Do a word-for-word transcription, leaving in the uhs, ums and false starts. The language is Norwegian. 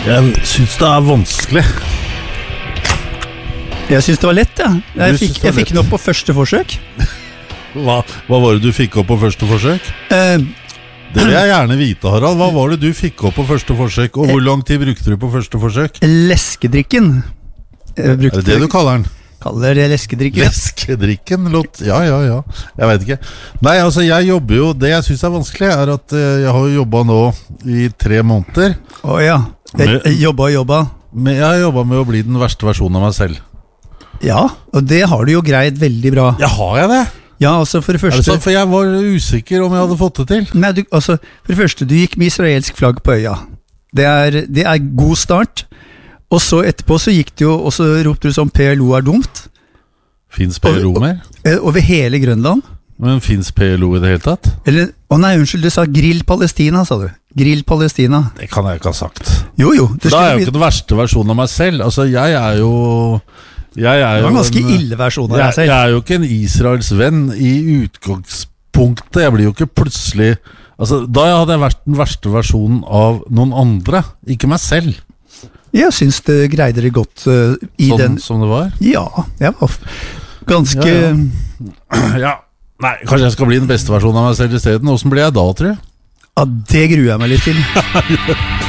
Jeg synes det er vanskelig. Jeg synes det var lett, ja. Jeg fikk, jeg fikk den opp på første forsøk. Hva, hva var det du fikk opp på første forsøk? Uh, det vil jeg gjerne vite, Harald. Hva var det du fikk opp på første forsøk, og hvor lang tid brukte du på første forsøk? Leskedrikken. Er det det du kaller den? Kaller det leskedrikken. Leskedrikken, låt. Ja, ja, ja. Jeg vet ikke. Nei, altså, jeg jobber jo, det jeg synes er vanskelig, er at jeg har jobbet nå i tre måneder. Å ja, jeg, jeg jobba og jobba. Men jeg har jobbet med å bli den verste versjonen av meg selv. Ja, og det har du jo greid veldig bra. Ja, har jeg det? Ja, altså for det første... Er det sånn, for jeg var usikker om jeg hadde fått det til? Nei, du, altså, for det første, du gikk med israelsk flagg på øya. Det er, det er god start. Og så etterpå så gikk det jo, og så ropte du sånn P L O er dumt. Finns P L O mer? Over hele Grønland. Men finns P L O i det hele tatt? Eller, å nei, unnskyld, du sa Grill Palestina, sa du. Grill Palestina. Det kan jeg ikke ha sagt. Jo, jo. Da er jeg jo ikke den verste versjonen av meg selv. Altså, jeg er jo... Jeg er det var en ganske en, ille versjon av jeg, deg selv. Jeg er jo ikke en Israels venn i utgangspunktet. Jeg blir jo ikke plutselig altså, da hadde jeg vært den verste versjonen av noen andre, ikke meg selv. Jeg synes det greide det godt uh, i sånn, den som det var? Ja, jeg var ganske ja, ja. ja, nei, kanskje jeg skal bli den beste versjonen av meg selv i stedet. Hvordan blir jeg da, tror jeg? Ja, det gruer jeg meg litt til.